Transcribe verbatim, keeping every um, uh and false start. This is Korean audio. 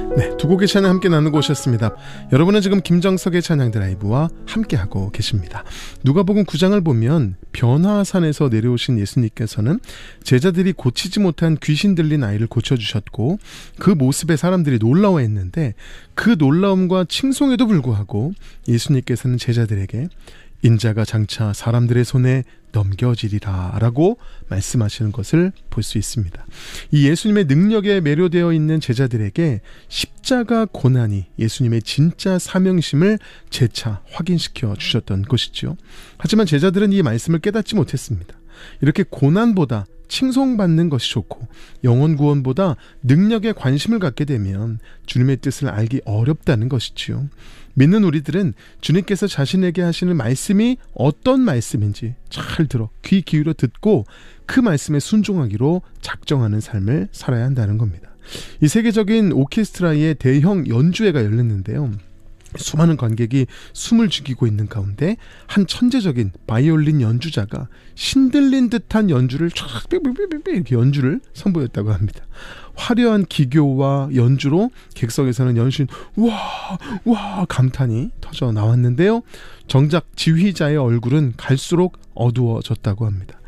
네, 두 곡의 찬양 함께 나누고 오셨습니다. 여러분은 지금 김정석의 찬양 드라이브와 함께하고 계십니다. 누가복음 구 장을 보면 변화산에서 내려오신 예수님께서는 제자들이 고치지 못한 귀신 들린 아이를 고쳐주셨고 그 모습에 사람들이 놀라워했는데 그 놀라움과 칭송에도 불구하고 예수님께서는 제자들에게 인자가 장차 사람들의 손에 넘겨지리라 라고 말씀하시는 것을 볼 수 있습니다. 이 예수님의 능력에 매료되어 있는 제자들에게 십자가 고난이 예수님의 진짜 사명심을 재차 확인시켜 주셨던 것이죠. 하지만 제자들은 이 말씀을 깨닫지 못했습니다. 이렇게 고난보다 칭송받는 것이 좋고 영혼 구원보다 능력에 관심을 갖게 되면 주님의 뜻을 알기 어렵다는 것이지요. 믿는 우리들은 주님께서 자신에게 하시는 말씀이 어떤 말씀인지 잘 들어 귀 기울여 듣고 그 말씀에 순종하기로 작정하는 삶을 살아야 한다는 겁니다. 이 세계적인 오케스트라의 대형 연주회가 열렸는데요. 수많은 관객이 숨을 죽이고 있는 가운데 한 천재적인 바이올린 연주자가 신들린 듯한 연주를 쫙 이렇게 연주를 선보였다고 합니다. 화려한 기교와 연주로 객석에서는 연신 와, 와 감탄이 터져 나왔는데요. 정작 지휘자의 얼굴은 갈수록 어두워졌다고 합니다.